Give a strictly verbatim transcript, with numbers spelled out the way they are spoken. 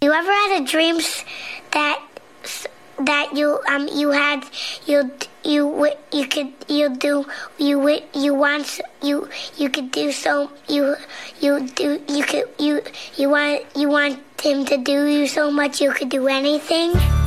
You ever had a dreams that that you um you had you you you could you do you you want you you could do so you you do you could you you want you want him to do you so much you could do anything?